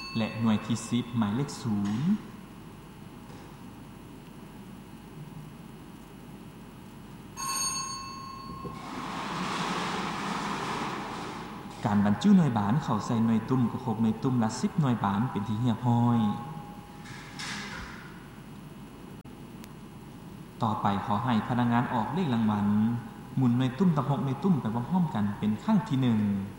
และหน่วยที่10หมายเลข0การบรรจุหน่วยบานเข้าใส่หน่วยตุ่มก็ครบหน่วยตุ่มละ10หน่วยบานเป็นที่เรียบร้อยต่อไปขอให้พนักงานออกเลขรางวัลหมุนหน่วยตุ่มกับ6หน่วยตุ่มไปพร้อมๆกันเป็นครั้งที่1